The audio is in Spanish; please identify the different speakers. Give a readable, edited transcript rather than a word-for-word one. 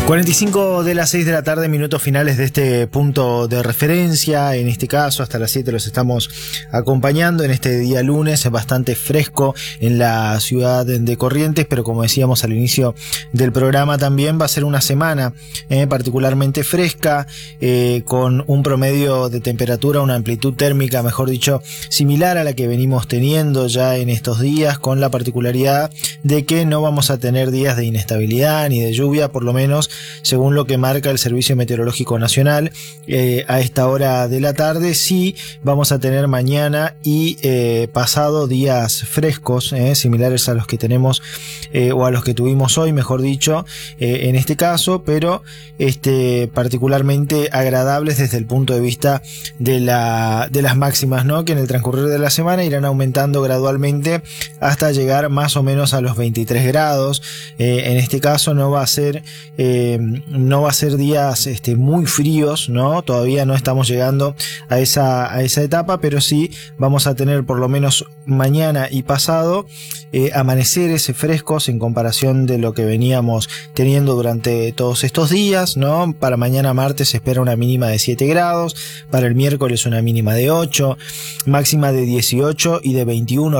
Speaker 1: 45 de las 6 de la tarde, minutos finales de este punto de referencia. En este caso, hasta las 7 los estamos acompañando en este día lunes, bastante fresco en la ciudad de Corrientes, pero como decíamos al inicio del programa, también va a ser una semana particularmente fresca, con un promedio de temperatura, una amplitud térmica, mejor dicho, similar a la que venimos teniendo ya en estos días, con la particularidad de que no vamos a tener días de inestabilidad ni de lluvia, por lo menos según lo que marca el Servicio Meteorológico Nacional. A esta hora de la tarde sí vamos a tener mañana y pasado días frescos, similares a los que tenemos o a los que tuvimos hoy, mejor dicho, en este caso, pero particularmente agradables desde el punto de vista de las máximas, ¿no? Que en el transcurrir de la semana irán aumentando gradualmente hasta llegar más o menos a los 23 grados. En este caso no va a ser días muy fríos, ¿no? Todavía no estamos llegando a esa etapa, pero sí vamos a tener por lo menos mañana y pasado amaneceres frescos en comparación de lo que veníamos teniendo durante todos estos días, ¿no? Para mañana martes se espera una mínima de 7 grados, para el miércoles una mínima de 8, máxima de 18 y de 21